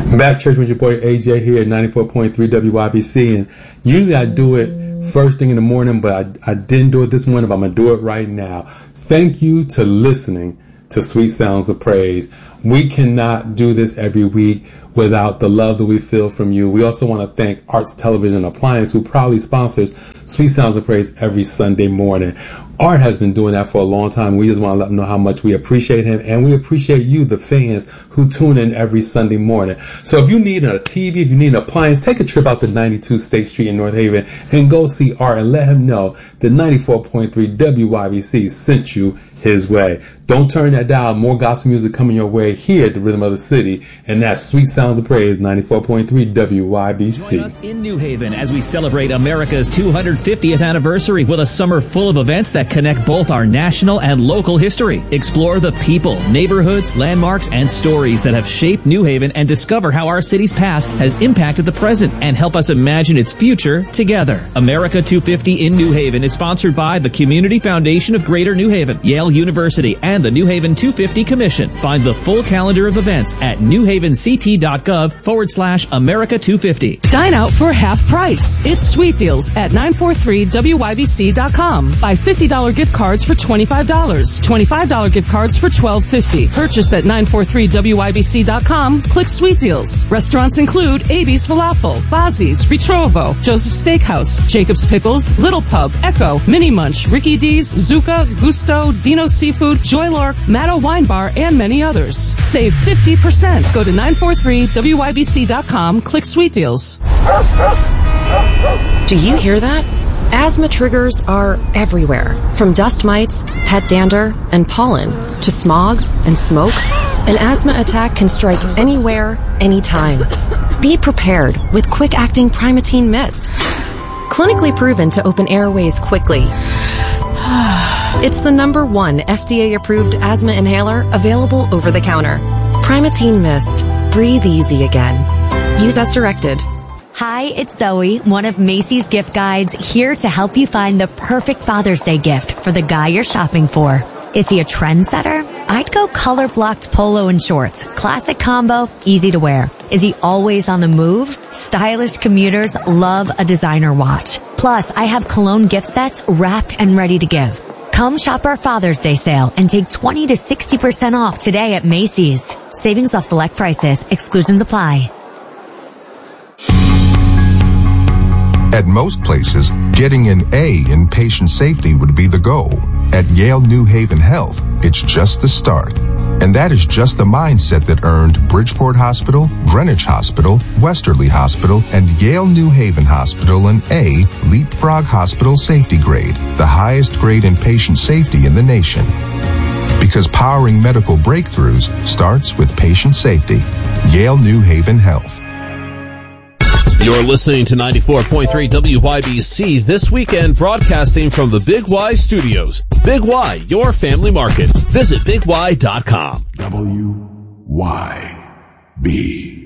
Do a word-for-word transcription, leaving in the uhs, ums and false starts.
Back church with your boy A J here at ninety-four point three W Y B C, and usually I do it first thing in the morning, but I, I didn't do it this morning, but I'm going to do it right now. Thank you to listening to Sweet Sounds of Praise. We cannot do this every week without the love that we feel from you. We also want to thank Arts Television Appliance, who proudly sponsors Sweet Sounds of Praise every Sunday morning. Art has been doing that for a long time. We just want to let him know how much we appreciate him, and we appreciate you, the fans, who tune in every Sunday morning. So if you need a T V, if you need an appliance, take a trip out to ninety-two State Street in North Haven and go see Art and let him know that ninety-four point three W Y B C sent you his way. Don't turn that dial. More gospel music coming your way here at the Rhythm of the City, and that's Sweet Sounds of Praise, ninety-four point three W Y B C. Join us in New Haven as we celebrate America's two hundred fiftieth anniversary with a summer full of events that connect both our national and local history. Explore the people, neighborhoods, landmarks, and stories that have shaped New Haven and discover how our city's past has impacted the present and help us imagine its future together. America two fifty in New Haven is sponsored by the Community Foundation of Greater New Haven, Yale University, and the New Haven two fifty Commission. Find the full calendar of events at newhavenct.gov forward slash America 250. Dine out for half price. It's Sweet Deals at nine forty-three W Y B C dot com. Buy fifty dollars gift cards for twenty-five dollars. twenty-five dollars gift cards for twelve fifty. Purchase at nine forty-three W Y B C dot com. Click Sweet Deals. Restaurants include A B's Falafel, Bazzi's, Ritrovo, Joseph's Steakhouse, Jacob's Pickles, Little Pub, Echo, Mini Munch, Ricky D's, Zuka, Gusto, Dino's Seafood, Joy Lark, Maddo Wine Bar, and many others. Save fifty percent. Go to nine forty-three W Y B C dot com. Click Sweet Deals. Do you hear that? Asthma triggers are everywhere. From dust mites, pet dander, and pollen, to smog and smoke, an asthma attack can strike anywhere, anytime. Be prepared with quick-acting Primatene Mist. Clinically proven to open airways quickly. It's the number one F D A-approved asthma inhaler available over the counter. Primatene Mist. Breathe easy again. Use as directed. Hi, it's Zoe, one of Macy's gift guides, here to help you find the perfect Father's Day gift for the guy you're shopping for. Is he a trendsetter? I'd go color-blocked polo and shorts. Classic combo, easy to wear. Is he always on the move? Stylish commuters love a designer watch. Plus, I have cologne gift sets wrapped and ready to give. Come shop our Father's Day sale and take twenty to sixty percent off today at Macy's. Savings off select prices. Exclusions apply. At most places, getting an A in patient safety would be the goal. At Yale New Haven Health, it's just the start. And that is just the mindset that earned Bridgeport Hospital, Greenwich Hospital, Westerly Hospital, and Yale New Haven Hospital an A Leapfrog Hospital Safety Grade, the highest grade in patient safety in the nation. Because powering medical breakthroughs starts with patient safety. Yale New Haven Health. You're listening to ninety-four point three W Y B C this weekend, broadcasting from the Big Y Studios. Big Y, your family market. Visit big y dot com. W Y B